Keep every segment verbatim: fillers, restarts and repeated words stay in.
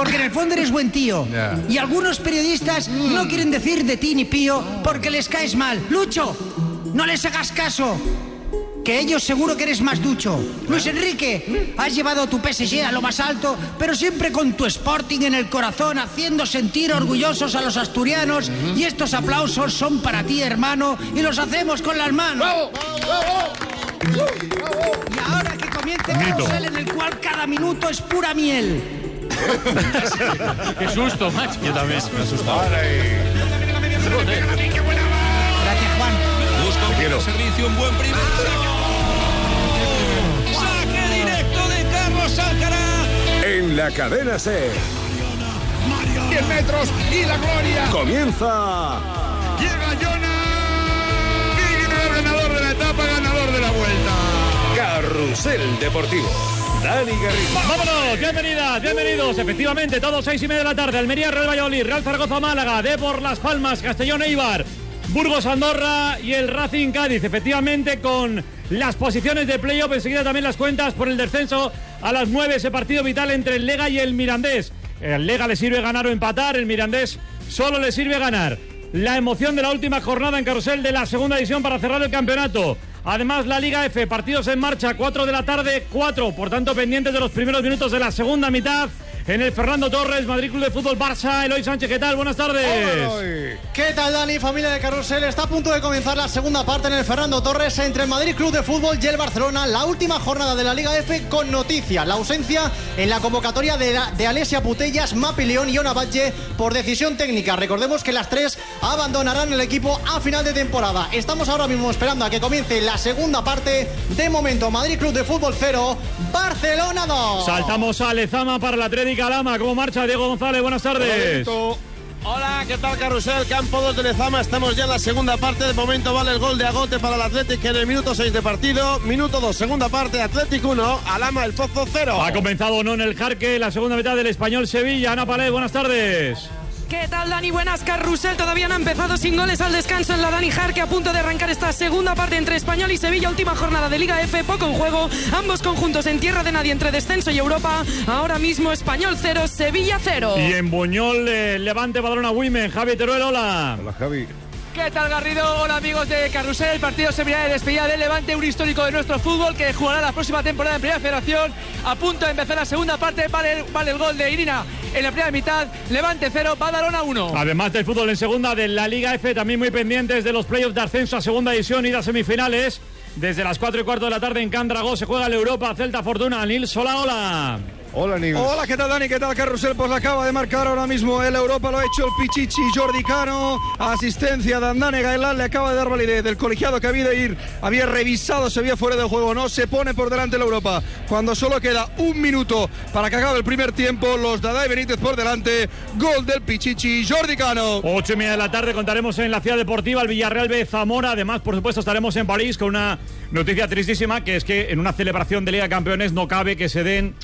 porque en el fondo eres buen tío. Yeah. Y algunos periodistas mm. no quieren decir de ti ni pío porque les caes mal. Lucho, no les hagas caso, que ellos seguro que eres más ducho. Luis Enrique, has llevado a tu P S G a lo más alto, pero siempre con tu Sporting en el corazón, haciendo sentir orgullosos a los asturianos. Uh-huh. Y estos aplausos son para ti, hermano, y los hacemos con las manos. ¡Bravo! ¡Bravo! Y ahora que comience Carrusel, en el cual cada minuto es pura miel. Qué susto, macho. Yo también me he asustado. Gracias, Juan. Busca un buen servicio, un buen primer saque directo de Carlos Alcaraz. En la cadena SER. diez metros y la gloria. Comienza. Llega Jonas. Y ganador de la etapa, ganador de la vuelta. Carrusel Deportivo. Dani Garrido. ¡Vámonos! Bienvenidas, bienvenidos. Efectivamente, todos seis y media de la tarde. Almería, Real Valladolid, Real Zaragoza, Málaga, Depor, Las Palmas, Castellón, Eibar, Burgos, Andorra y el Racing Cádiz. Efectivamente, con las posiciones de playoff, enseguida también las cuentas por el descenso a las nueve, ese partido vital entre el Lega y el Mirandés. El Lega le sirve ganar o empatar, el Mirandés solo le sirve ganar. La emoción de la última jornada en Carrusel de la segunda división para cerrar el campeonato. Además, la Liga F, partidos en marcha, cuatro de la tarde, cuatro, por tanto, pendientes de los primeros minutos de la segunda mitad. En el Fernando Torres, Madrid Club de Fútbol Barça, Eloy Sánchez, ¿qué tal? Buenas tardes. ¿Qué tal, Dani? Familia de Carrusel, está a punto de comenzar la segunda parte en el Fernando Torres entre el Madrid Club de Fútbol y el Barcelona, la última jornada de la Liga F con noticia, la ausencia en la convocatoria de, la, de Alessia Putellas, Mapi León y Ona Batlle por decisión técnica. Recordemos que las tres abandonarán el equipo a final de temporada. Estamos ahora mismo esperando a que comience la segunda parte. De momento, Madrid Club de Fútbol cero, Barcelona dos. Saltamos a Lezama para la Atlética Lama. ¿Cómo marcha Diego González? Buenas tardes. Hola, ¿qué tal, Carrusel? Campo dos de Lezama, estamos ya en la segunda parte. De momento vale el gol de Agote para el Athletic en el minuto seis de partido. Minuto dos, segunda parte, Athletic uno, Alama el Pozo cero. Ha comenzado o no en el Jarque la segunda mitad del Español Sevilla. Ana Palé, buenas tardes. ¿Qué tal, Dani? Buenas, Carrusel. Todavía no ha empezado sin goles al descanso en la Dani Jarque, a punto de arrancar esta segunda parte entre Español y Sevilla. Última jornada de Liga F, poco en juego. Ambos conjuntos en tierra de nadie entre descenso y Europa. Ahora mismo Español cero, Sevilla cero. Y en Buñol, eh, Levante, Badalona, Women. Javi Teruel, hola. Hola, Javi. ¿Qué tal, Garrido? Hola, amigos de Carrusel. El partido servirá de despedida del Levante, un histórico de nuestro fútbol que jugará la próxima temporada en Primera Federación. A punto de empezar la segunda parte, vale, vale el gol de Irina en la primera mitad. Levante cero, Badalona uno. Además del fútbol en segunda de la Liga F, también muy pendientes de los playoffs de ascenso a segunda división y las semifinales. Desde las cuatro y cuarto de la tarde en Can Dragó se juega el Europa Celta Fortuna. Nils, hola, hola. Hola, Nils. Hola, ¿qué tal, Dani? ¿Qué tal, Carrusel? Pues la acaba de marcar ahora mismo el Europa, lo ha hecho el Pichichi Jordi Cano. Asistencia de Andane Gailán, le acaba de dar validez del colegiado que había de ir, había revisado, se había fuera de juego, no se pone por delante el Europa. Cuando solo queda un minuto para que acabe el primer tiempo, los Dada y Benítez por delante, gol del Pichichi Jordi Cano. Ocho y media de la tarde contaremos en la Ciudad Deportiva el Villarreal B Zamora. Además, por supuesto, estaremos en París con una noticia tristísima, que es que en una celebración de Liga de Campeones no cabe que se den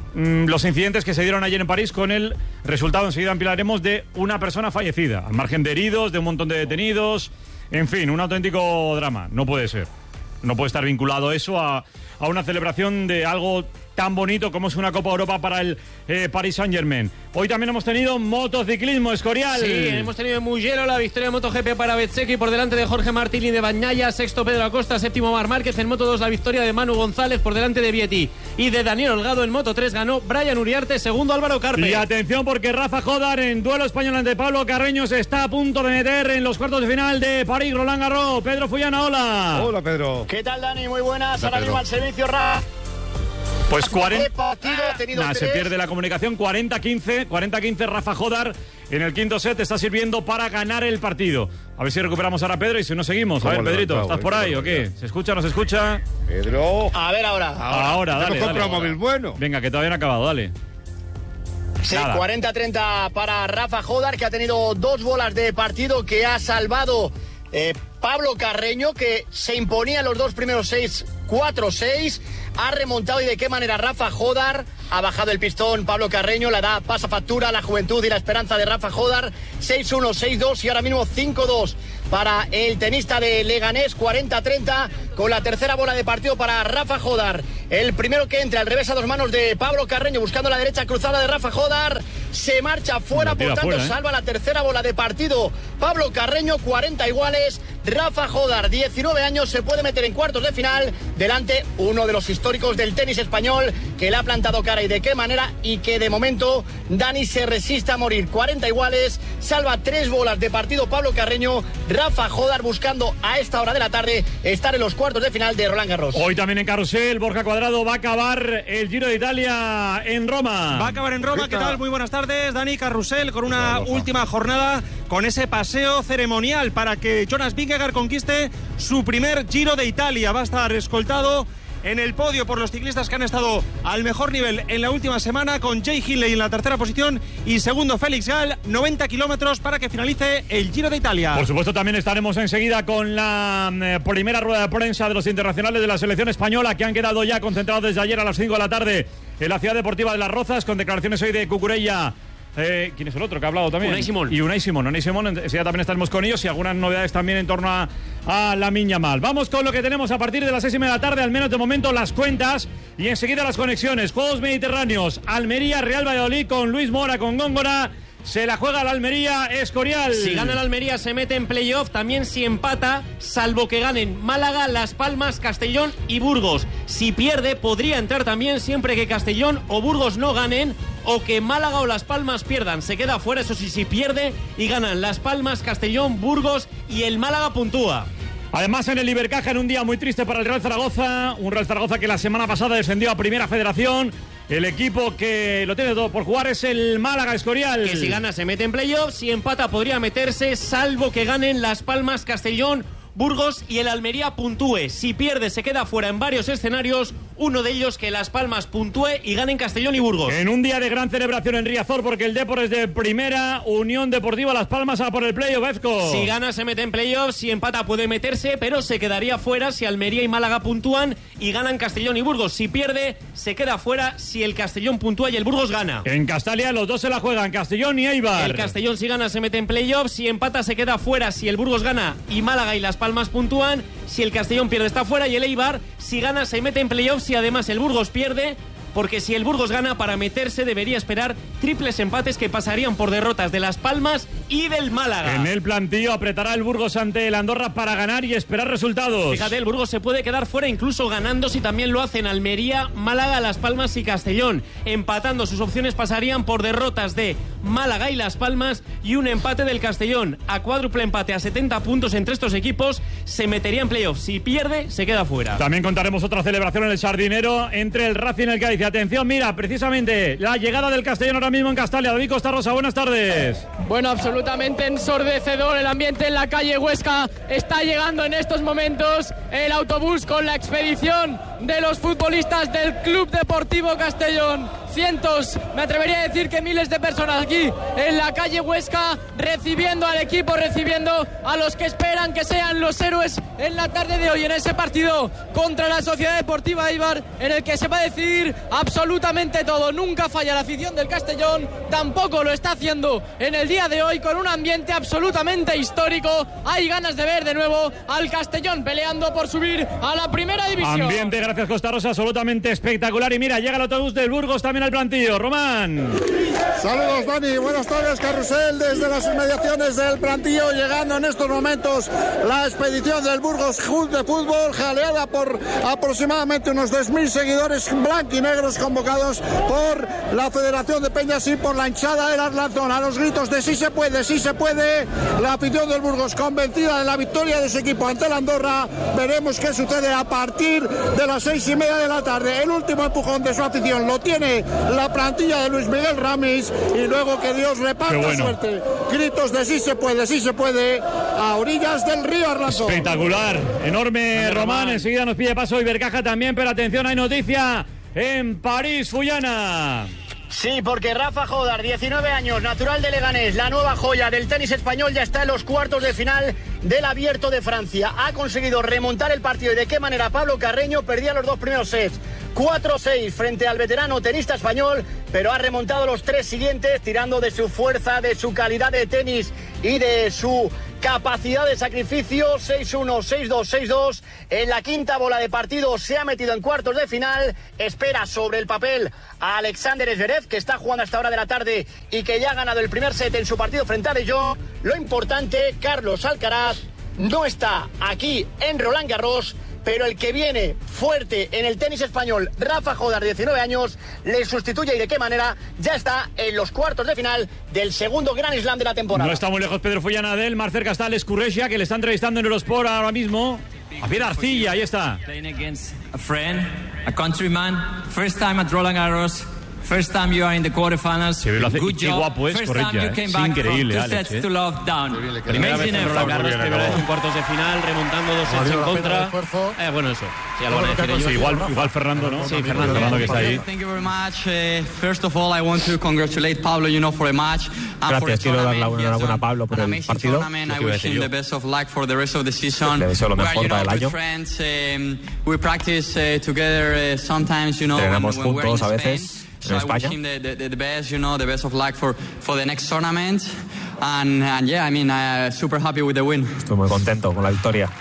los incidentes que se dieron ayer en París, con el resultado, enseguida ampliaremos, de una persona fallecida, al margen de heridos, de un montón de detenidos, en fin, un auténtico drama. No puede ser, no puede estar vinculado eso a, a una celebración de algo tan bonito como es una Copa Europa para el eh, Paris Saint-Germain. Hoy también hemos tenido motociclismo, Escorial. Sí, hemos tenido en Mugello la victoria de MotoGP para Bezzecchi por delante de Jorge Martín y de Bagnaia, sexto Pedro Acosta, séptimo Marc Márquez. En Moto dos la victoria de Manu González por delante de Vietti y de Daniel Holgado. En Moto tres ganó Brian Uriarte, segundo Álvaro Carpe. Y atención, porque Rafa Jodar en duelo español ante Pablo Carreño se está a punto de meter en los cuartos de final de París Roland Garros. Pedro Fullana, hola. Hola, Pedro. ¿Qué tal, Dani? Muy buenas. Hola, ahora mismo al servicio Rafa. Pues cuarenta... partido, nah, se pierde la comunicación. cuarenta a quince, cuarenta a quince Rafa Jodar en el quinto set está sirviendo para ganar el partido. A ver si recuperamos ahora a Pedro y si no seguimos. A ver, Pedrito, ¿estás por ahí o qué? ¿Se escucha o no se escucha? Pedro. A ver ahora. Ahora, ahora dale, Hemos comprado dale. un móvil bueno. Venga, que todavía no ha acabado, dale. Sí, Nada. cuarenta a treinta para Rafa Jodar, que ha tenido dos bolas de partido, que ha salvado eh, Pablo Carreño, que se imponía en los dos primeros seis, cuatro seis. Ha remontado, y de qué manera. Rafa Jodar ha bajado el pistón. Pablo Carreño la da, pasa factura, la juventud y la esperanza de Rafa Jodar. seis uno, seis dos y ahora mismo cinco dos para el tenista de Leganés. Cuarenta a treinta con la tercera bola de partido para Rafa Jodar. El primero que entra, al revés a dos manos de Pablo Carreño, buscando la derecha cruzada de Rafa Jodar. se marcha fuera, por tanto fuera, ¿eh? salva la tercera bola de partido. Pablo Carreño, cuarenta iguales. Rafa Jodar, diecinueve años, se puede meter en cuartos de final delante uno de los históricos del tenis español que le ha plantado cara y de qué manera, y que de momento Dani se resiste a morir. cuarenta iguales, salva tres bolas de partido Pablo Carreño. Rafa Jodar buscando a esta hora de la tarde estar en los cuartos de final de Roland Garros. Hoy también en Carrusel, Borja Cuadrado va a acabar el Giro de Italia en Roma. Va a acabar en Roma. ¿Qué tal? Muy buenas tardes, Dani. Carrusel con una Hola, última jornada, con ese paseo ceremonial para que Jonas Vingegaard conquiste su primer Giro de Italia. Va a estar escoltado en el podio por los ciclistas que han estado al mejor nivel en la última semana, con Jay Hindley en la tercera posición y segundo Félix Gall. Noventa kilómetros para que finalice el Giro de Italia. Por supuesto, también estaremos enseguida con la eh, primera rueda de prensa de los internacionales de la selección española, que han quedado ya concentrados desde ayer a las cinco de la tarde en la Ciudad Deportiva de Las Rozas, con declaraciones hoy de Cucurella. Eh, ¿Quién es el otro que ha hablado también? Unai Simón. Y Unai Simón. Unai Simón, enseguida también estaremos con ellos y algunas novedades también en torno a, a la Miña Mal. Vamos con lo que tenemos a partir de las seis y media de la tarde, al menos de momento las cuentas y enseguida las conexiones. Juegos Mediterráneos, Almería, Real Valladolid con Luis Mora, con Góngora. Se la juega la Almería, Escorial. Si gana la Almería se mete en playoff. También si empata, salvo que ganen Málaga, Las Palmas, Castellón y Burgos. Si pierde, podría entrar también siempre que Castellón o Burgos no ganen, o que Málaga o Las Palmas pierdan. Se queda fuera, eso sí, si pierde y ganan Las Palmas, Castellón, Burgos y el Málaga puntúa. Además, en el Ibercaja, en un día muy triste para el Real Zaragoza, un Real Zaragoza que la semana pasada descendió a Primera Federación. El equipo que lo tiene todo por jugar es el Málaga, Escorial. Que si gana se mete en playoff, si empata podría meterse, salvo que ganen Las Palmas, Castellón, Burgos y el Almería puntúe. Si pierde se queda fuera en varios escenarios, uno de ellos que Las Palmas puntúe y ganen Castellón y Burgos. En un día de gran celebración en Riazor, porque el Depor es de primera, Unión Deportiva Las Palmas a por el playoff, Ezco. Si gana se mete en playoff, si empata puede meterse, pero se quedaría fuera si Almería y Málaga puntúan y ganan Castellón y Burgos. Si pierde se queda fuera si el Castellón puntúa y el Burgos gana. En Castalia los dos se la juegan, Castellón y Eibar. El Castellón si gana se mete en playoff, si empata se queda fuera si el Burgos gana y Málaga y Las Palmas puntúan. Si el Castellón pierde está fuera y el Eibar si gana se mete en playoff, si además el Burgos pierde, porque si el Burgos gana, para meterse debería esperar triples empates que pasarían por derrotas de Las Palmas y del Málaga. En el plantillo apretará el Burgos ante el Andorra para ganar y esperar resultados. Fíjate, el Burgos se puede quedar fuera incluso ganando si también lo hacen Almería, Málaga, Las Palmas y Castellón. Empatando, sus opciones pasarían por derrotas de Málaga y Las Palmas y un empate del Castellón. A cuádruple empate a setenta puntos entre estos equipos se metería en playoff. Si pierde, se queda fuera. También contaremos otra celebración en el Sardinero entre el Racing y el Cádiz. Atención, mira, precisamente la llegada del Castellón ahora mismo en Castalia. David Costa Rosa, buenas tardes. Bueno, absolutamente ensordecedor el ambiente en la calle Huesca. Está llegando en estos momentos el autobús con la expedición de los futbolistas del Club Deportivo Castellón. Cientos, me atrevería a decir que miles de personas aquí en la calle Huesca recibiendo al equipo, recibiendo a los que esperan que sean los héroes en la tarde de hoy en ese partido contra la Sociedad Deportiva Eibar, en el que se va a decidir absolutamente todo. Nunca falla la afición del Castellón, tampoco lo está haciendo en el día de hoy, con un ambiente absolutamente histórico. Hay ganas de ver de nuevo al Castellón peleando por subir a la primera división. Ambiente, gracias Costa Rosa, absolutamente espectacular. Y mira, llega el autobús del Burgos también al plantillo. Román. Saludos, Dani, buenas tardes, Carrusel, desde las inmediaciones del plantillo, llegando en estos momentos la expedición del Burgos Club de Fútbol, jaleada por aproximadamente unos dos mil seguidores blanquinegros convocados por la Federación de Peñas y por la hinchada del Arlanzón. A los gritos de sí se puede, sí se puede, la afición del Burgos convencida de la victoria de su equipo ante el Andorra. Veremos qué sucede a partir de las seis y media de la tarde. El último empujón de su afición lo tiene la plantilla de Luis Miguel Ramis, y luego que Dios reparta bueno. suerte. Gritos de sí se puede, sí se puede, a orillas del río Arlanzón. Espectacular, enorme Román. Román. Enseguida nos pide paso Ibercaja también, pero atención, hay noticia en París, Fullana. Sí, porque Rafa Jodar, diecinueve años, natural de Leganés, la nueva joya del tenis español, ya está en los cuartos de final del Abierto de Francia. Ha conseguido remontar el partido. ¿Y de qué manera? Pablo Carreño perdía los dos primeros sets cuatro seis frente al veterano tenista español, pero ha remontado los tres siguientes, tirando de su fuerza, de su calidad de tenis y de su capacidad de sacrificio. Seis uno, seis dos, seis dos. En la quinta bola de partido se ha metido en cuartos de final. Espera sobre el papel a Alexander Zverev, que está jugando hasta hora de la tarde y que ya ha ganado el primer set en su partido frente a De Jong. Lo importante, Carlos Alcaraz no está aquí en Roland Garros, pero el que viene fuerte en el tenis español, Rafa Jodar, diecinueve años, le sustituye y de qué manera. Ya está en los cuartos de final del segundo Grand Slam de la temporada. No está muy lejos Pedro Follana de él, más cerca está Alex Kurresia, que le está entrevistando en Eurosport ahora mismo. Javier Arcilla, ahí está. Playing against a friend, a countryman, first time at Roland Garros. First time you are in the quarterfinals. Se ve lo hace, Good qué job. guapo es First Correia, time you eh. came Es back increíble, from two Alex. sets Eh. to love down. Primera vez en Roland Garros, primera vez en cuartos de final, remontando dos sets en contra. Eh, bueno, eso. Sí, ya lo van a decir ellos. Sí, igual, igual Fernando, ¿no? Sí, Fernando. Fernando que está ahí. Thank you very much. Uh, first of all, I want to congratulate Pablo, you know, for a match. Gracias, quiero dar la enhorabuena a Pablo por el partido. I wish him the best of luck for the rest of the season. Le deseo lo mejor para el año. Friends, um, we practice uh, together uh, sometimes, you know, entrenamos when, when we're in juntos a Spain. veces. So en I wish España. him the, the, the best, you know, the best of luck for, for the next tournament. And, and yeah, I mean, uh, super happy with the win. Estoy muy contento con la victoria.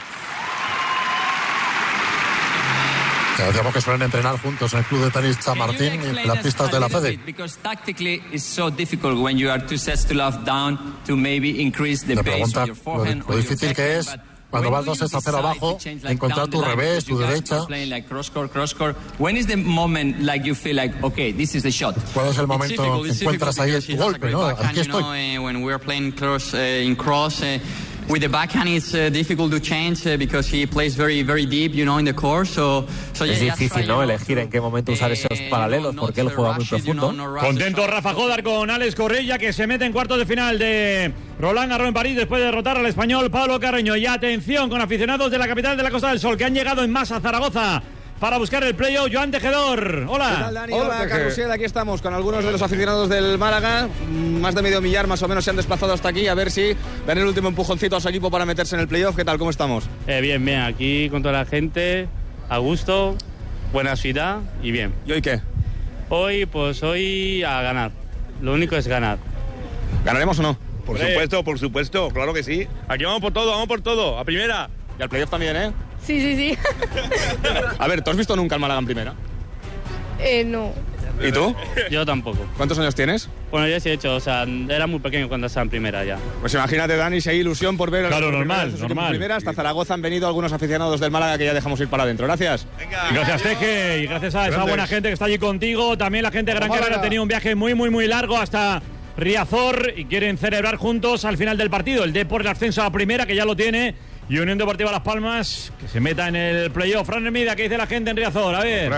Decíamos que suelen entrenar juntos en el club de tenis Chamartín y en las pistas de la Fede. Because tactically it's so difficult when you are two sets to love down to maybe increase the Le pace pregunta of your lo, forehand lo or your difícil que backhand, es but cuando when vas do dos you sets a cero decide abajo, to change, like, encontrar down tu the line? revés, Because tu you guys derecha. are playing like cross court, cross court. When is the moment like you feel like, okay, this is the shot? ¿Cuál es el momento que encuentras ahí el tu golpe, no? Aquí estoy. When we're playing cross uh, in cross. Uh, With the backhand, it's uh, difficult to change uh, because he plays very, very deep, you know, in the course. So, so Es yeah, difícil, ¿no? Elegir en qué momento usar esos paralelos porque él juega muy profundo. Contento Rafa Jodar con Alex Correia, que se mete en cuartos de final de Roland Garros en París después de derrotar al español Pablo Carreño. Y atención con aficionados de la capital de la Costa del Sol que han llegado en masa a Zaragoza para buscar el playoff. Joan Tejedor, hola. ¿Qué tal, Dani? Hola, Carrusel, aquí estamos con algunos de los aficionados del Málaga. Más de medio millar más o menos se han desplazado hasta aquí a ver si dan el último empujoncito a su equipo para meterse en el playoff. ¿Qué tal? ¿Cómo estamos? Eh, bien, bien, aquí con toda la gente, a gusto, buena ciudad y bien. ¿Y hoy qué? Hoy, pues hoy a ganar. Lo único es ganar. ¿Ganaremos o no? Por supuesto, por supuesto, claro que sí. Aquí vamos por todo, vamos por todo, a primera. Y al playoff también, ¿eh? Sí, sí, sí. A ver, ¿tú has visto nunca el Málaga en primera? Eh, no. ¿Y tú? Yo tampoco. ¿Cuántos años tienes? Bueno, yo sí he hecho, o sea, era muy pequeño cuando estaba en primera ya. Pues imagínate, Dani, si hay ilusión por ver... Claro, normal, primera, normal. Primera, hasta Zaragoza han venido algunos aficionados del Málaga que ya dejamos ir para adentro. Gracias. Y gracias, Teje, y gracias a esa Grandes. buena gente que está allí contigo. También la gente de Gran Canaria ha tenido un viaje muy, muy, muy largo hasta Riazor y quieren celebrar juntos al final del partido el Depor, el ascenso a primera, que ya lo tiene, y Unión Deportiva Las Palmas, que se meta en el playoff. Fran Hermida, ¿qué dice la gente en Riazor? A ver.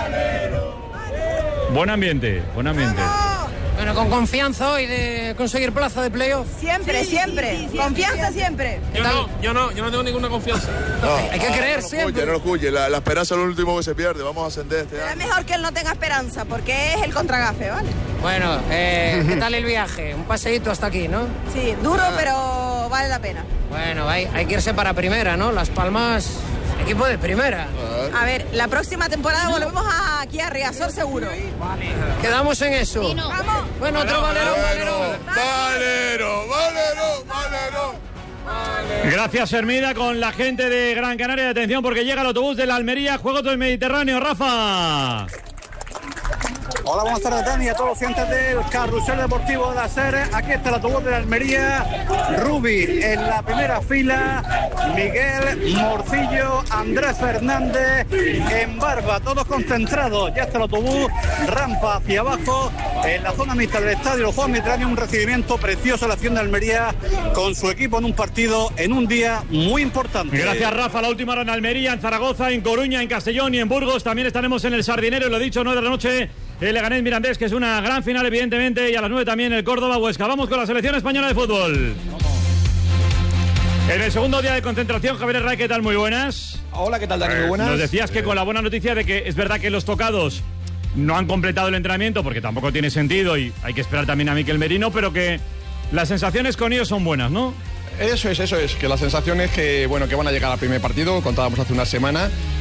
Buen ambiente, buen ambiente. Bueno, con confianza hoy de conseguir plaza de playoff. Siempre, Sí, siempre. sí, sí, Confianza siempre. siempre. Yo no, yo no, yo no tengo ninguna confianza. Hay que creer no siempre. No lo escuche, la, la esperanza es lo último que se pierde. Vamos a ascender este Será año. mejor que él no tenga esperanza, porque es el contragafe, ¿vale? Bueno, eh, ¿qué tal el viaje? Un paseíto hasta aquí, ¿no? Sí, duro, pero vale la pena. Bueno, hay, hay que irse para primera, ¿no? Las Palmas, equipo de primera. A ver, la próxima temporada volvemos a, aquí a Riazor seguro. Quedamos en eso. Vamos. Bueno, otro valero, valero. Valero, valero, valero. Gracias, Hermida, con la gente de Gran Canaria. Atención, porque llega el autobús de la Almería, Juegos del Mediterráneo. Rafa. Hola, buenas tardes, Dani, a todos los clientes del Carrusel Deportivo de la SER. Aquí está el autobús de la Almería. Rubi en la primera fila, Miguel, Morcillo, Andrés Fernández en barba, todos concentrados. Ya está el autobús, rampa hacia abajo, en la zona mixta del estadio. Los Juegos Mediterráneos, un recibimiento precioso a la acción de Almería con su equipo en un partido, en un día muy importante. Gracias, Rafa. La última hora en Almería, en Zaragoza, en Coruña, en Castellón y en Burgos. También estaremos en el Sardinero, lo he dicho, nueve de la noche. El Leganés Mirandés, que es una gran final, evidentemente, y a las nueve también el Córdoba Huesca. Vamos con la selección española de fútbol. En el segundo día de concentración, Javier Herrera, ¿qué tal? Muy buenas. Hola, ¿qué tal, Dani? Muy buenas. Nos decías que con la buena noticia de que es verdad que los tocados no han completado el entrenamiento, porque tampoco tiene sentido y hay que esperar también a Mikel Merino, pero que las sensaciones con ellos son buenas, ¿no? Eso es, eso es, que la sensación es que, bueno, que van a llegar al primer partido, contábamos hace una semana,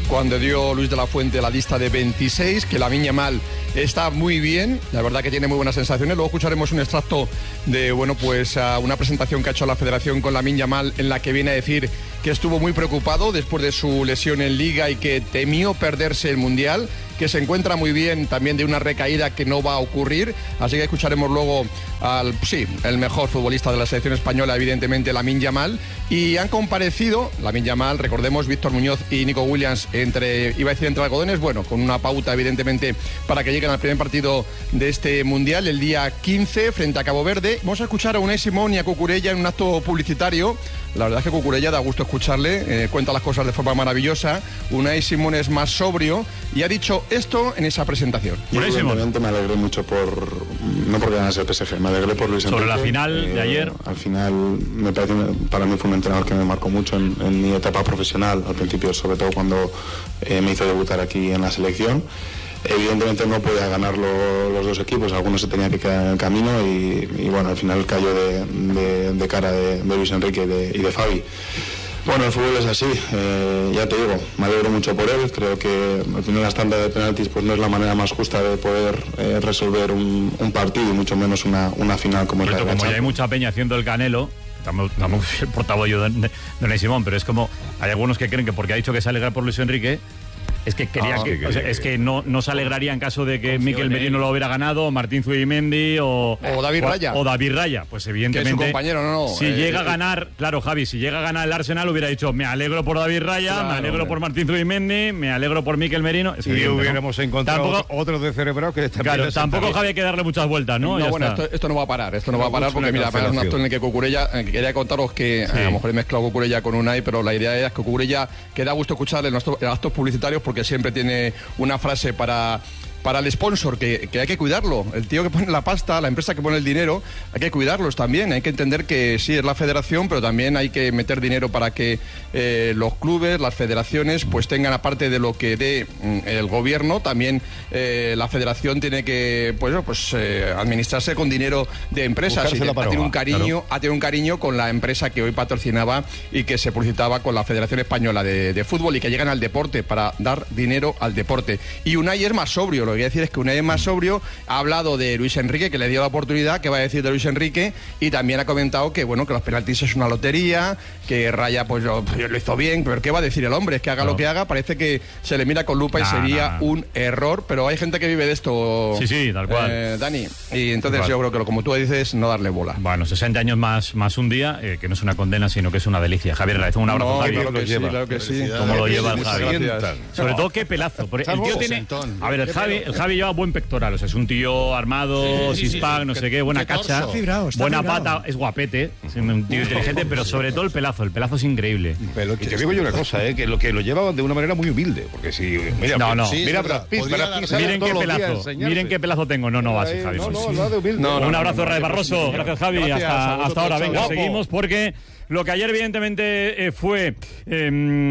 cuando dio Luis de la Fuente la lista de veintiséis, que Lamine Yamal está muy bien, la verdad que tiene muy buenas sensaciones. Luego escucharemos un extracto de, bueno, pues uh, una presentación que ha hecho la Federación con Lamine Yamal, en la que viene a decir que estuvo muy preocupado después de su lesión en Liga y que temió perderse el Mundial, que se encuentra muy bien también de una recaída que no va a ocurrir. Así que escucharemos luego al, sí, el mejor futbolista de la selección española, evidentemente, Lamine Yamal. Y han comparecido, Lamine Yamal, recordemos, Víctor Muñoz y Nico Williams, entre, iba a decir entre algodones, bueno, con una pauta, evidentemente, para que lleguen al primer partido de este Mundial, el día quince, frente a Cabo Verde. Vamos a escuchar a Unai Simón y a Cucurella en un acto publicitario. La verdad es que Cucurella da gusto escucharle, eh, cuenta las cosas de forma maravillosa. Unai Simón es más sobrio y ha dicho esto en esa presentación. Yo evidentemente me alegré mucho por, no porque ganase el P S G, me alegré por Luis Enrique. Sobre la final eh, de ayer. Al final, me parece, para mí fue un entrenador que me marcó mucho en, en mi etapa profesional, al principio, sobre todo cuando eh, me hizo debutar aquí en la selección. Evidentemente no podía ganar lo, los dos equipos, algunos se tenían que quedar en el camino y, y bueno, al final cayó de, de, de cara de, de Luis Enrique y de, y de Fabi. Bueno, el fútbol es así, eh, ya te digo, me alegro mucho por él, creo que al final las tandas de penaltis pues no es la manera más justa de poder eh, resolver un, un partido y mucho menos una, una final como es la de Como ya hay mucha peña haciendo el Canelo, estamos, estamos el portavoz yo de, de, de Unai Simón, pero es como, hay algunos que creen que porque ha dicho que se alegra por Luis Enrique, es que quería ah, que, que, o sea, que, es que no, no se alegraría en caso de que Mikel Merino lo hubiera ganado, o Martín Zubimendi o, o David Raya. O, o David Raya, pues evidentemente. Que es su compañero, no, no. Si eh, llega eh, a ganar, claro, Javi, si llega a ganar el Arsenal hubiera dicho, me alegro por David Raya, claro, me alegro hombre. por Martín Zubimendi, me alegro por Mikel Merino. Es y evidente, hubiéramos ¿no? encontrado tampoco, otros de cerebro que claro, tampoco Javi hay que darle muchas vueltas, ¿no? No, bueno, esto, esto no va a parar, esto no, no va a parar porque mira, es un acto en el que Cucurella, eh, quería contaros que sí. a lo mejor he mezclado Cucurella con Unai, pero la idea es que Cucurella, que da gusto escucharle en los actos publicitarios porque siempre tiene una frase para para el sponsor, que, que hay que cuidarlo. El tío que pone la pasta, la empresa que pone el dinero, hay que cuidarlos también. Hay que entender que sí, es la federación, pero también hay que meter dinero para que eh, los clubes, las federaciones, pues tengan, aparte de lo que dé el gobierno, también eh, la federación tiene que pues, pues eh, administrarse con dinero de empresas. Y de, a tener un cariño, claro. a tener un cariño con la empresa que hoy patrocinaba y que se publicitaba con la Federación Española de, de Fútbol, y que llegan al deporte para dar dinero al deporte. Y Unai es más sobrio. Lo que voy a decir es que Unai es más sobrio, ha hablado de Luis Enrique, que le dio la oportunidad, que va a decir de Luis Enrique, y también ha comentado que bueno, que los penaltis es una lotería, que Raya pues lo, lo hizo bien, pero ¿qué va a decir el hombre? Es que haga no. lo que haga, parece que se le mira con lupa nah, y sería nah. un error, pero hay gente que vive de esto. Sí, sí, tal cual. Eh, Dani, y entonces yo creo que como tú dices, no darle bola. Bueno, sesenta años más, más un día, eh, que no es una condena, sino que es una delicia. Javier Raez, un abrazo, no, Javi. Claro que sí, claro que sí. ¿Cómo lo lleva el Javi? Sobre todo qué pelazo. El tío tiene, a ver, el Javi, el Javi lleva buen pectoral. O sea, es un tío armado, sí, six-pack, sí, sí, no sé qué, buena cacha, fibrado, buena fibrado. pata, es guapete, es un tío inteligente, pero sobre todo el pelazo, el pelazo es increíble. Pero y te digo yo una cosa, eh, que lo que lo lleva de una manera muy humilde, porque si mira, no, no. Sí, mira, Brad Pitt, Brad Pitt, miren qué pelazo, miren qué pelazo tengo, no, no va así, Javi. No, no, no, de humilde. No, no, un abrazo, Raez Barroso, gracias, Javi, gracias, hasta, hasta ahora, venga, guapo. Seguimos porque lo que ayer evidentemente eh, fue eh,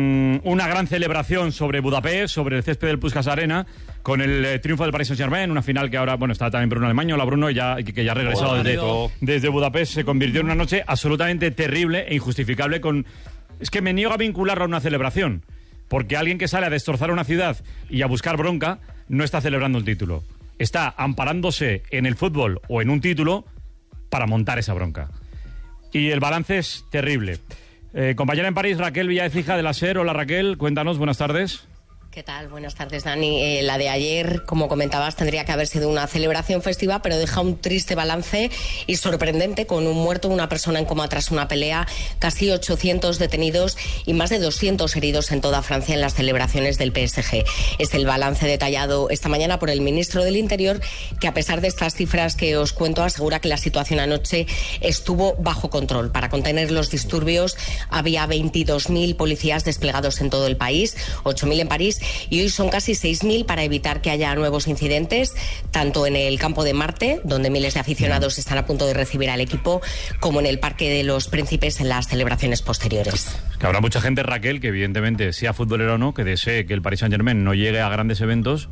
una gran celebración sobre Budapest, sobre el césped del Puskás Arena, con el eh, triunfo del Paris Saint-Germain, una final que ahora, bueno, está también Bruno Alemán, hola Bruno, ya, que ya ha regresado oh, desde, desde Budapest, se convirtió en una noche absolutamente terrible e injustificable con... Es que me niego a vincularlo a una celebración, porque alguien que sale a destrozar una ciudad y a buscar bronca no está celebrando un título, está amparándose en el fútbol o en un título para montar esa bronca. Y el balance es terrible. Eh, compañera en París, Raquel Villaecija de la SER. Hola Raquel, cuéntanos, buenas tardes. ¿Qué tal? Buenas tardes, Dani. Eh, la de ayer, como comentabas, tendría que haber sido una celebración festiva, pero deja un triste balance y sorprendente, con un muerto, una persona en coma tras una pelea, casi ochocientos detenidos y más de doscientos heridos en toda Francia en las celebraciones del P S G. Es el balance detallado esta mañana por el ministro del Interior, que a pesar de estas cifras que os cuento, asegura que la situación anoche estuvo bajo control. Para contener los disturbios había veintidós mil policías desplegados en todo el país, ocho mil en París, y hoy son casi seis mil para evitar que haya nuevos incidentes, tanto en el campo de Marte, donde miles de aficionados están a punto de recibir al equipo, como en el Parque de los Príncipes en las celebraciones posteriores. Que habrá mucha gente, Raquel, que evidentemente, sea futbolero o no, que desee que el Paris Saint-Germain no llegue a grandes eventos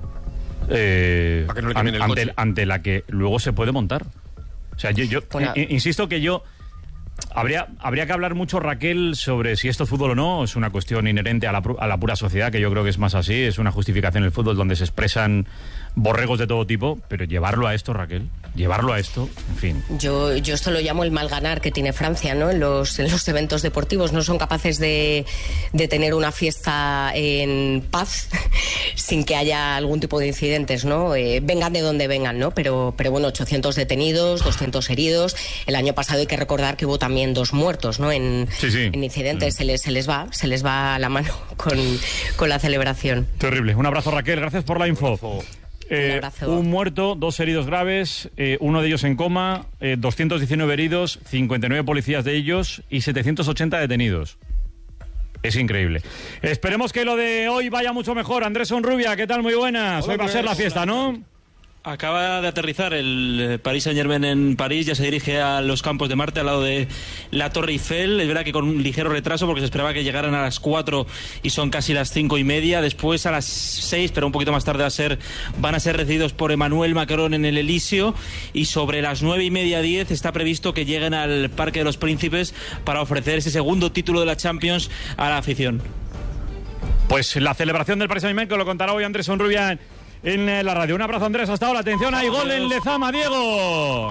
eh, no an, ante, ante la que luego se puede montar. O sea, yo, yo bueno, insisto que yo Habría, habría que hablar mucho, Raquel, sobre si esto es fútbol o no. Es una cuestión inherente a la, a la pura sociedad, que yo creo que es más así. Es una justificación del fútbol donde se expresan borregos de todo tipo. Pero llevarlo a esto, Raquel, llevarlo a esto, en fin. Yo, yo esto lo llamo el mal ganar que tiene Francia, ¿no? En los, en los eventos deportivos no son capaces de, de tener una fiesta en paz sin que haya algún tipo de incidentes, ¿no? Eh, vengan de donde vengan, ¿no? Pero, pero bueno, ochocientos detenidos, doscientos heridos. El año pasado hay que recordar que hubo también dos muertos, ¿no? En, sí, sí. en incidentes. Mm. Se les, se les va, se les va la mano con, con la celebración. Terrible. Un abrazo, Raquel. Gracias por la info. Eh, un, un muerto, dos heridos graves, eh, uno de ellos en coma, eh, doscientos diecinueve heridos, cincuenta y nueve policías de ellos y setecientos ochenta detenidos. Es increíble. Esperemos que lo de hoy vaya mucho mejor. Andrés Onrubia, ¿qué tal? Muy buenas. Hola, hoy va a ser la fiesta, ¿no? Acaba de aterrizar el Paris Saint-Germain en París, ya se dirige a los Campos de Marte al lado de la Torre Eiffel. Es verdad que con un ligero retraso porque se esperaba que llegaran a las cuatro y son casi las cinco y media. Después a las seis, pero un poquito más tarde va a ser, van a ser recibidos por Emmanuel Macron en el Elíseo, y sobre las nueve y media, diez está previsto que lleguen al Parque de los Príncipes para ofrecer ese segundo título de la Champions a la afición. Pues la celebración del Paris Saint-Germain, que lo contará hoy Andrés Onrubia en la radio. Un abrazo, Andrés, hasta ahora. Atención, hay gol en Lezama, Diego.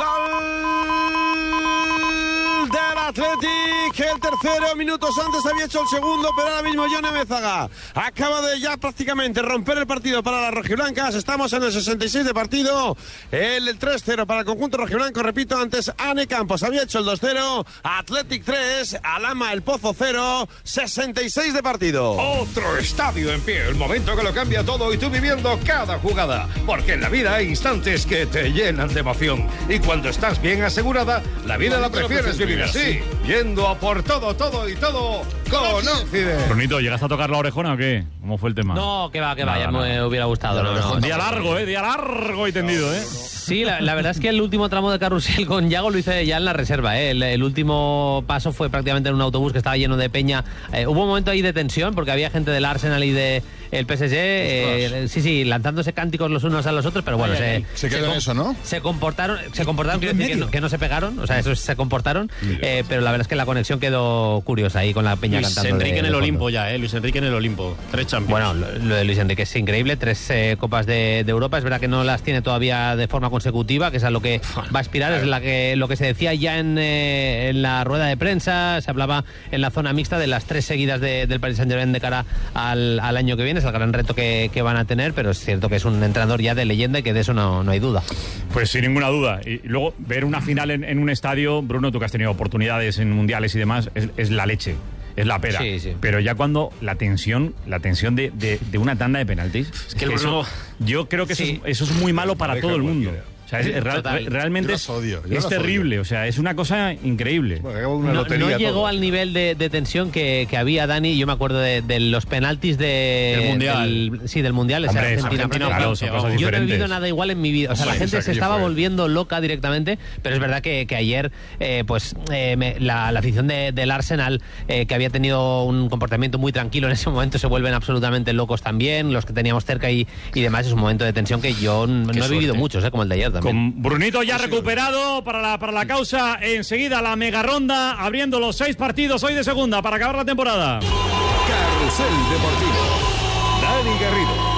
Gol del Athletic, el tercero, minutos antes había hecho el segundo, pero ahora mismo Yone Mézaga acaba de ya prácticamente romper el partido para las rojiblancas. Estamos en el sesenta y seis de partido, el tres cero para el conjunto rojiblanco. Repito, antes Ane Campos había hecho el dos cero, Athletic tres, Alama el Pozo cero, sesenta y seis de partido. Otro estadio en pie, el momento que lo cambia todo y tú viviendo cada jugada, porque en la vida hay instantes que te llenan de emoción, y cuando estás bien asegurada, la vida la prefieres vivir así, yendo a por todo, todo y todo con Occident. Brunito, ¿llegaste a tocar la orejona o qué? ¿Cómo fue el tema? No, que va, que va, ya no, me no. hubiera gustado. No, no, día largo, ¿eh? Día largo y tendido, ¿eh? Sí, la, la verdad es que el último tramo de carrusel con Yago lo hice ya en la reserva, ¿eh? El, el último paso fue prácticamente en un autobús que estaba lleno de peña. Eh, hubo un momento ahí de tensión porque había gente del Arsenal y de el P S G, eh, sí, sí, lanzándose cánticos los unos a los otros, pero bueno, ay, se, se quedó en eso, ¿no? Se comportaron, se comportaron, quiero decir que no, que no se pegaron, o sea, eso se comportaron, eh, pero la verdad es que la conexión quedó curiosa ahí con la peña Luis cantando. Luis Enrique de, en el de Olimpo ya, ¿eh? Luis Enrique en el Olimpo. Tres Champions. Bueno, lo, lo de Luis Enrique es increíble, tres eh, Copas de, de Europa, es verdad que no las tiene todavía de forma consecutiva, que es a lo que va a aspirar, es la que, lo que se decía ya en, eh, en la rueda de prensa, se hablaba en la zona mixta de las tres seguidas de, del Paris Saint-Germain de cara al, al año que viene, es el gran reto que Que, que van a tener, pero es cierto que es un entrenador ya de leyenda y que de eso no, no hay duda. Pues sin ninguna duda. Y luego ver una final en, en un estadio, Bruno, tú que has tenido oportunidades en mundiales y demás, es, es la leche, es la pera. Sí, sí. Pero ya cuando la tensión, la tensión de, de, de una tanda de penaltis, es que el Bruno... eso, yo creo que eso, sí. es, eso es muy malo para Deja todo el mundo. cualquiera. O sea, es, es real, realmente es, odio, es terrible, odio. O sea, es una cosa increíble. Bueno, una no, lotería no llegó todo. al nivel de, de tensión que, que había, Dani. Yo me acuerdo de, de los penaltis de, del Mundial. Del, sí, del Mundial. Hombre, esa Argentina, Argentina, claro, son cosas yo no he diferentes. vivido nada igual en mi vida. O sea, Hombre, la gente se estaba fue. volviendo loca directamente, pero es verdad que, que ayer, eh, pues, eh, me, la, la afición de, del Arsenal, eh, que había tenido un comportamiento muy tranquilo en ese momento, se vuelven absolutamente locos también. Los que teníamos cerca y, y demás, es un momento de tensión que yo no he vivido muchos, eh, como el de ayer también. Con Brunito ya recuperado para la, para la causa. Enseguida la mega ronda, abriendo los seis partidos hoy de segunda para acabar la temporada. Carrusel Deportivo. Dani Garrido.